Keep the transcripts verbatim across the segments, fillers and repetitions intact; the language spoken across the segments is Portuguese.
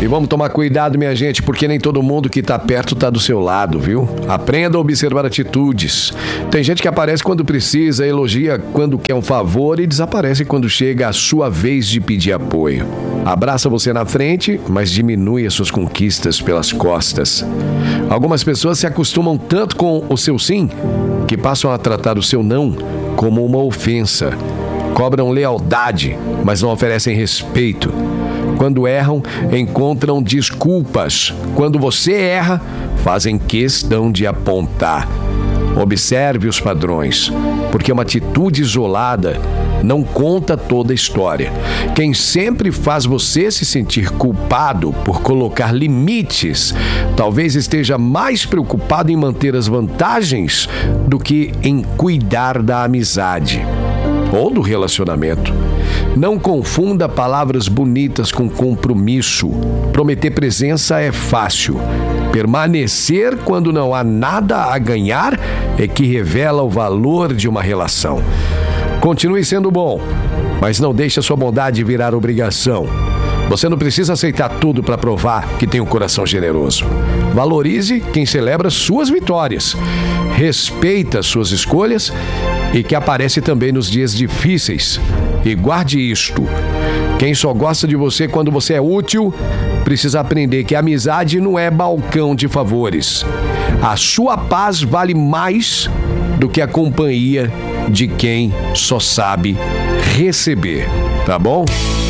E vamos tomar cuidado, minha gente, porque nem todo mundo que tá perto tá do seu lado, viu? Aprenda a observar atitudes. Tem gente que aparece quando precisa, elogia quando quer um favor e desaparece quando chega a sua vez de pedir apoio. Abraça você na frente, mas diminui as suas conquistas pelas costas. Algumas pessoas se acostumam tanto com o seu sim que passam a tratar o seu não como uma ofensa. Cobram lealdade, mas não oferecem respeito. Quando erram, encontram desculpas. Quando você erra, fazem questão de apontar. Observe os padrões, porque uma atitude isolada não conta toda a história. Quem sempre faz você se sentir culpado por colocar limites, talvez esteja mais preocupado em manter as vantagens do que em cuidar da amizade ou do relacionamento. Não confunda palavras bonitas com compromisso. Prometer presença é fácil. Permanecer quando não há nada a ganhar é que revela o valor de uma relação. Continue sendo bom, mas não deixe a sua bondade virar obrigação. Você não precisa aceitar tudo para provar que tem um coração generoso. Valorize quem celebra suas vitórias. Respeita suas escolhas e que aparece também nos dias difíceis. E guarde isto: quem só gosta de você quando você é útil, precisa aprender que a amizade não é balcão de favores. A sua paz vale mais do que a companhia de quem só sabe receber, tá bom?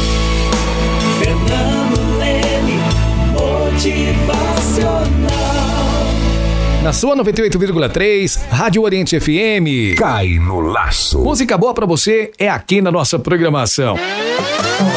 Fernando Leme, motivacional. Na sua noventa e oito vírgula três, Rádio Oriente F M. Cai no laço. Música boa pra você é aqui na nossa programação.